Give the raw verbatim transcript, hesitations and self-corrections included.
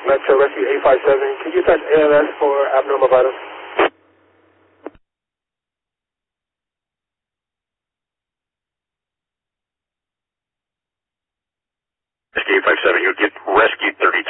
Metro Rescue eight five seven. Can you touch A L S for abnormal vitals? Rescue eight five seven, you'll get Rescue thirty-two.